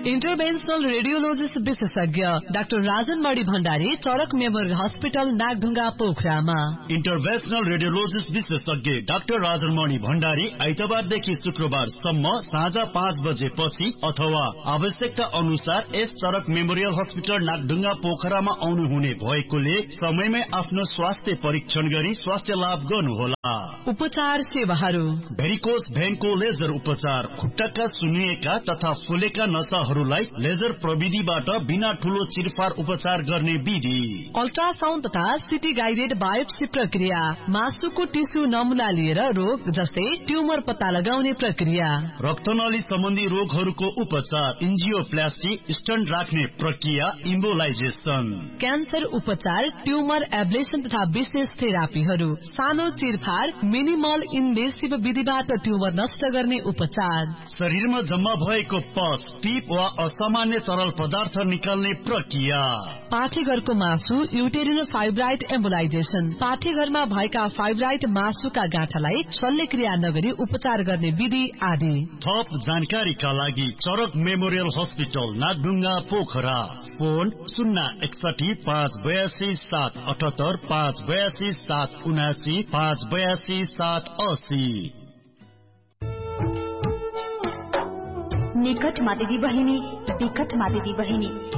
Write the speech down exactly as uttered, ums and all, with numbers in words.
इन्टरभेन्सनल radiologist विशेषज्ञ doctor Rajan मणि भण्डारी चरक memorial hospital Nagdhunga पोखरामा। इन्टरभेन्सनल radiologist विशेषज्ञ डाक्टर राजन मणि भण्डारी आइतबारदेखि शुक्रबारसम्म साँझ पाँच बजेपछि अथवा आवश्यकता अनुसार यस चरक मेमोरियल हस्पिटल नागढुङ्गा पोखरामा आउनुहुने भएकोले समयमै आफ्नो स्वास्थ्य परीक्षण गरी स्वास्थ्य लाभ गर्नुहोला। उपचार सेवाहरू: भेरिकोस भेनको लेजर उपचार, खुट्टाका सुन्निएका तथा फुलेका नसाहरूलाई लेजर प्रविधिबाट बिना ठूलो चिरफार उपचार गर्ने विधि। अल्ट्रासाउण्ड तथा सिटी गाइडेड बायोप्सी प्रक्रिया, मासुको टिस्यु नमुना लिएर रोग जस्तै ट्युमर पत्ता लगाउने प्रक्रिया। रक्तनली सम्बन्धी रोगहरूको उपचार, एन्जियोप्लास्टी, स्टन्ट राख्ने प्रक्रिया, इम्बोलाइजेसन। क्यान्सर उपचार, ट्युमर एब्लेसन तथा विशेष थेरापीहरू। सानो चिरफार, मिनिमल इन्भेसिभ विधिबाट ट्युमर नष्ट गर्ने उपचार। शरीरमा जम्मा भएको पस, पीप वा असामान्य तरल पदार्थ निकाल्ने प्रक्रिया। पाठेघरको मासु, युटेरिन फाइब्राइड एम्बोलाइजेसन। पाठेघरमा भएका फाइब्राइड मासुका गाँठालाई शल्यक्रिया नगरी उपचार गर्ने विधि आदि। थप जानकारीका लागि चरक memorial hospital Nagdhunga Pokhara. Phone शून्य एकसठी पाँच बयासी सात अठहत्तर, पाँच बयासी सात उनासी, पाँच बयासी सात असी। निकटमा दिदी बहिनी, विकटमा दिदी बहिनी।